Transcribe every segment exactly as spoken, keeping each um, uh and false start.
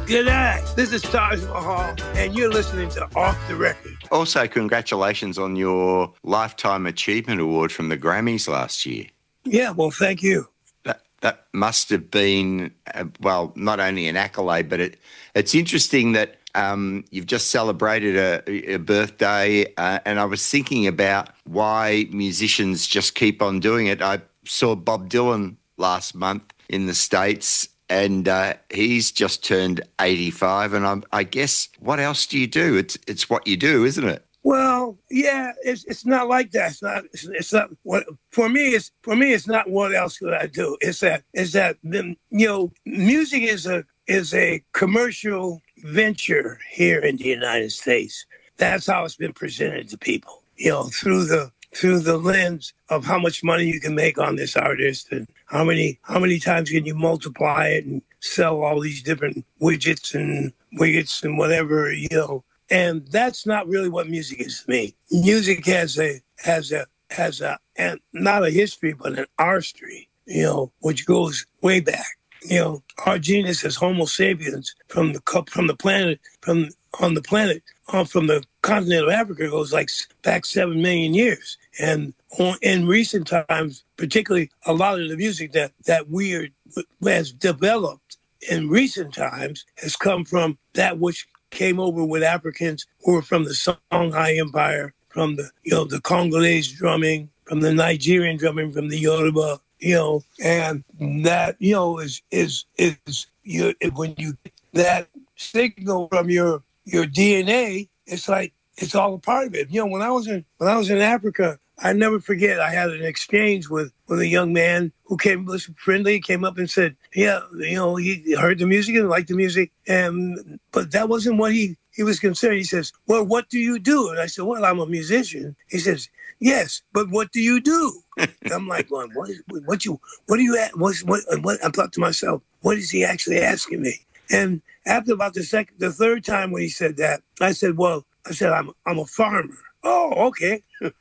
G'day, this is Taj Mahal, and you're listening to Off the Record. Also, congratulations on your Lifetime Achievement Award from the Grammys last year. Yeah, well, thank you. That that must have been, uh, well, not only an accolade, but it it's interesting that um, you've just celebrated a, a birthday, uh, and I was thinking about why musicians just keep on doing it. I saw Bob Dylan last month in the States, and uh, he's just turned eighty-five. And I'm, I guess, what else do you do? It's it's what you do, isn't it? Well, yeah, it's it's not like that. It's not. It's, it's not what for me. It's for me. It's not what else could I do. It's that. It's that. The, you know, music is a is a commercial venture here in the United States. That's how it's been presented to people. You know, through the through the lens of how much money you can make on this artist and how many how many times can you multiply it and sell all these different widgets and widgets and whatever, you know. And that's not really what music is to me. Music has a has a has a and not a history but an artistry, you know, which goes way back. You know, our genus as Homo sapiens from the from the planet from on the planet uh, from the continent of Africa goes like back seven million years. And on, in recent times, particularly a lot of the music that that we are has developed in recent times has come from that which came over with Africans who were from the Songhai Empire, from the you know the Congolese drumming, from the Nigerian drumming, from the Yoruba, you know, and that you know is is is you when you that signal from your your D N A, it's like it's all a part of it. You know, when I was in when I was in Africa, I never forget. I had an exchange with, with a young man who came, was friendly, came up and said, "Yeah, you know, he heard the music and liked the music, and but that wasn't what he he was concerned." He says, "Well, what do you do?" And I said, "Well, I'm a musician." He says, "Yes, but what do you do?" I'm like, "Going, what? Is, what you? What do you? What's, what? What?" I thought to myself, "What is he actually asking me?" And after about the second, the third time when he said that, I said, "Well, I said I'm I'm a farmer." Oh, okay.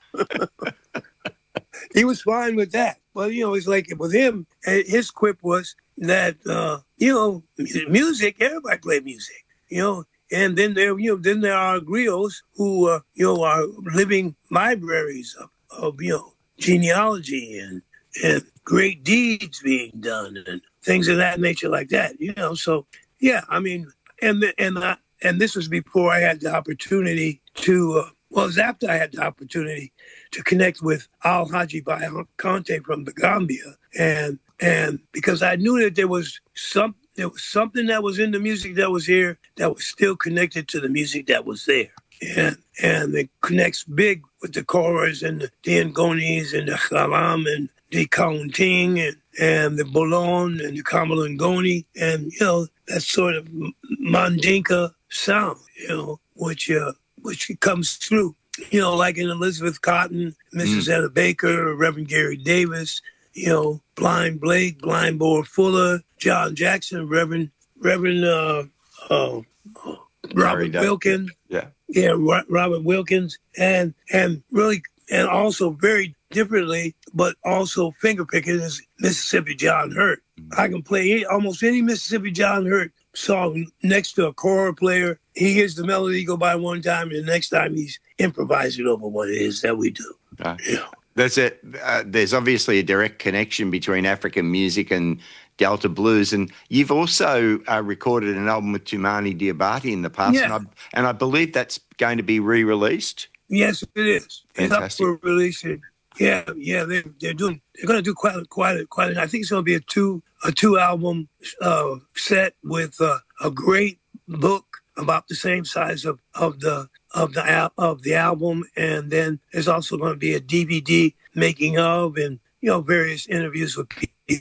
He was fine with that. But, you know, it's like with him, his quip was that, uh, you know, music, everybody play music, you know. And then there, you know, then there are griots who, uh, you know, are living libraries of, of, you know, genealogy and, and great deeds being done and things of that nature like that, you know. So, yeah, I mean, and, and, I, and this was before I had the opportunity to, uh, well, it was after I had the opportunity to connect with Al Haji Conte from the Gambia, and and because I knew that there was some there was something that was in the music that was here that was still connected to the music that was there, and and it connects big with the Koras and the Ngonis and the Khalam and the Kaunting and and the Bolon and the Kamalangoni, and you know that sort of Mandinka sound, you know, which. Uh, which comes through, you know, like in Elizabeth Cotton, Missus Mm. Etta Baker, Reverend Gary Davis, you know, Blind Blake, Blind Boar Fuller, John Jackson, Reverend Reverend uh, uh, uh, Robert Wilkins, yeah, yeah, Robert Wilkins, and and really, and also very differently, but also fingerpicking is Mississippi John Hurt. Mm. I can play any, almost any Mississippi John Hurt song next to a choral player. He hears the melody go by one time, and the next time he's improvising over what it is that we do. Okay. You know. There's a uh, there's obviously a direct connection between African music and Delta blues, and you've also uh, recorded an album with Tumani Diabate in the past, yeah. and, I, and I believe that's going to be re-released. Yes, it is. Fantastic. It's up for releasing. Yeah, yeah, they're they're doing. They're going to do quite a, quite a, quite. A, I think it's going to be a two a two album uh, set with uh, a great book about the same size of, of the of the al- of the album, and then there's also going to be a D V D making of, and you know various interviews with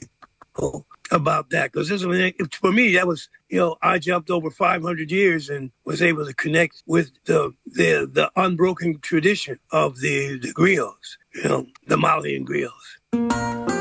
people about that. Because this was, for me, that was you know I jumped over five hundred years and was able to connect with the the the unbroken tradition of the the griots, you know, the Malian griots.